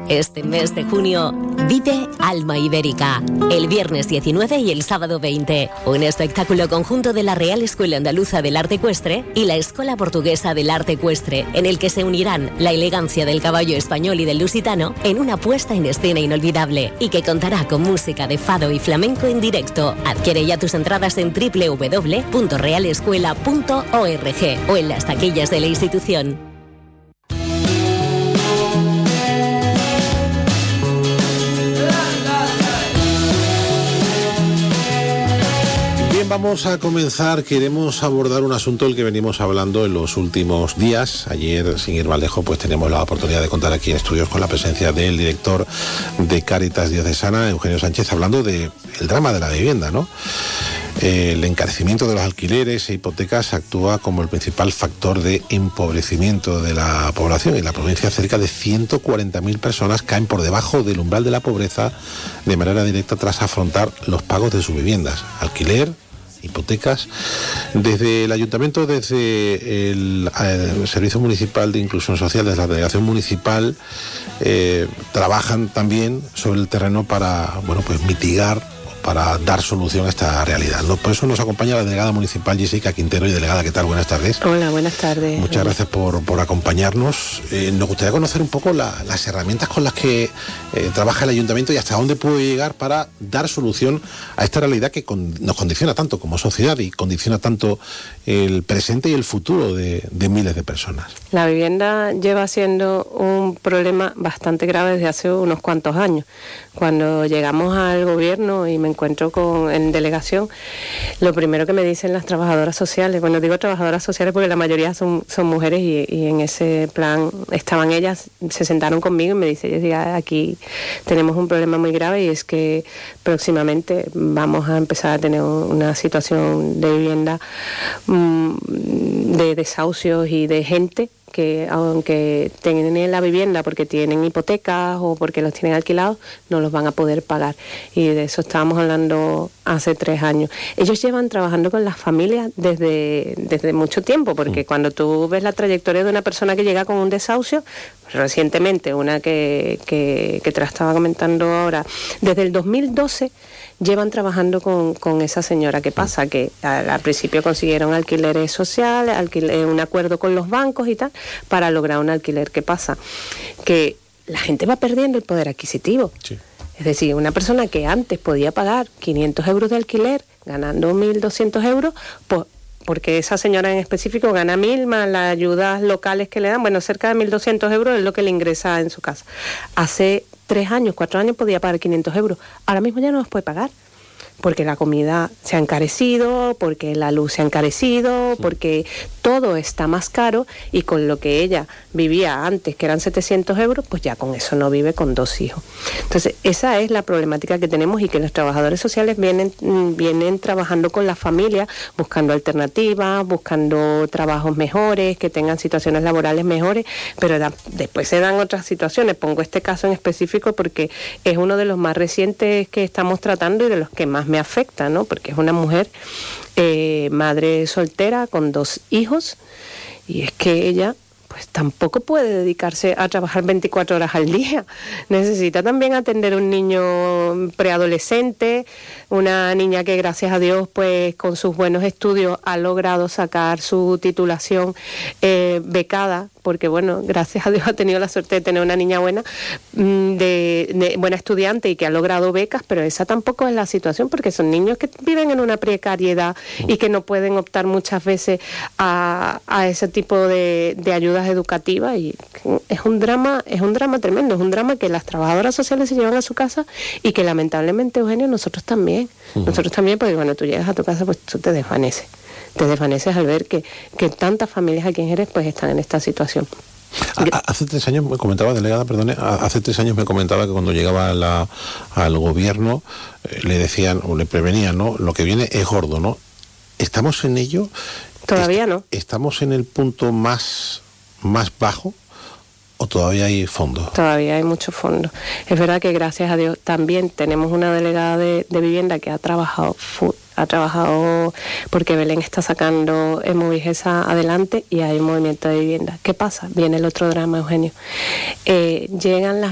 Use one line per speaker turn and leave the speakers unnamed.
Este mes de junio, vive Alma Ibérica. El viernes 19 y el sábado 20. Un espectáculo conjunto de la Real Escuela Andaluza del Arte Ecuestre y la Escuela Portuguesa del Arte Ecuestre, en el que se unirán la elegancia del caballo español y del lusitano en una puesta en escena inolvidable y que contará con música de fado y flamenco en directo. Adquiere ya tus entradas en www.realescuela.org o en las taquillas de la institución.
Vamos a comenzar, queremos abordar un asunto del que venimos hablando en los últimos días. Ayer, sin ir más lejos, pues tenemos la oportunidad de contar aquí en estudios con la presencia del director de Cáritas Diocesana, Eugenio Sánchez, hablando del drama de la vivienda, ¿no? El encarecimiento de los alquileres e hipotecas actúa como el principal factor de empobrecimiento de la población. En la provincia, cerca de 140.000 personas caen por debajo del umbral de la pobreza de manera directa tras afrontar los pagos de sus viviendas. Alquiler, hipotecas. Desde el ayuntamiento, desde el Servicio Municipal de Inclusión Social, desde la delegación municipal, trabajan también sobre el terreno para, pues mitigar, para dar solución a esta realidad, ¿no? Por eso nos acompaña la delegada municipal Jessica Quintero. Y delegada, ¿qué tal? Buenas tardes.
Hola, buenas tardes.
Muchas gracias por acompañarnos. Nos gustaría conocer un poco las herramientas con las que trabaja el ayuntamiento y hasta dónde puede llegar para dar solución a esta realidad que nos condiciona tanto como sociedad y condiciona tanto el presente y el futuro de miles de personas.
La vivienda lleva siendo un problema bastante grave desde hace unos cuantos años. Cuando llegamos al gobierno y me encuentro en delegación, lo primero que me dicen las trabajadoras sociales, bueno, digo trabajadoras sociales porque la mayoría son mujeres y en ese plan estaban ellas, se sentaron conmigo y me dicen, aquí tenemos un problema muy grave y es que próximamente vamos a empezar a tener una situación de vivienda, de desahucios y de gente que aunque tienen la vivienda porque tienen hipotecas o porque los tienen alquilados, no los van a poder pagar. Y de eso estábamos hablando hace 3 años. Ellos llevan trabajando con las familias desde mucho tiempo, porque cuando tú ves la trayectoria de una persona que llega con un desahucio, recientemente, una que te la estaba comentando ahora, desde el 2012 llevan trabajando con esa señora. ¿Qué pasa? Que al principio consiguieron alquileres sociales, un acuerdo con los bancos y tal, para lograr un alquiler. ¿Qué pasa? Que la gente va perdiendo el poder adquisitivo. Sí. Es decir, una persona que antes podía pagar 500 euros de alquiler, ganando 1.200 euros, pues porque esa señora en específico gana 1.000 más las ayudas locales que le dan, cerca de 1.200 euros es lo que le ingresa en su casa. Hace 3 años, 4 años podía pagar 500 euros, ahora mismo ya no los puede pagar, porque la comida se ha encarecido, porque la luz se ha encarecido, porque todo está más caro, y con lo que ella vivía antes, que eran 700 euros, pues ya con eso no vive con 2 hijos. Entonces, esa es la problemática que tenemos y que los trabajadores sociales vienen trabajando con la familia, buscando alternativas, buscando trabajos mejores, que tengan situaciones laborales mejores, pero después se dan otras situaciones. Pongo este caso en específico porque es uno de los más recientes que estamos tratando y de los que más me afecta, ¿no? Porque es una mujer madre soltera con 2 hijos, y es que ella pues tampoco puede dedicarse a trabajar 24 horas al día. Necesita también atender a un niño preadolescente, una niña que gracias a Dios pues con sus buenos estudios ha logrado sacar su titulación becada, porque gracias a Dios ha tenido la suerte de tener una niña buena, de buena estudiante y que ha logrado becas, pero esa tampoco es la situación, porque son niños que viven en una precariedad y que no pueden optar muchas veces a ese tipo de ayudas educativas, y es un drama tremendo, es un drama que las trabajadoras sociales se llevan a su casa y que lamentablemente, Eugenio, nosotros también, porque cuando tú llegas a tu casa pues tú te desvaneces al ver que tantas familias aquí en Jerez pues están en esta situación.
Hace 3 años me comentaba, delegada, perdone, hace 3 años me comentaba que cuando llegaba al gobierno le decían o le prevenían, ¿no? Lo que viene es gordo, ¿no? ¿Estamos en ello?
Todavía no.
¿Estamos en el punto más bajo o todavía hay fondo?
Todavía hay mucho fondo. Es verdad que gracias a Dios también tenemos una delegada de vivienda que ha trabajado porque Belén está sacando Movigesa adelante y hay movimiento de vivienda. ¿Qué pasa? Viene el otro drama, Eugenio. Llegan las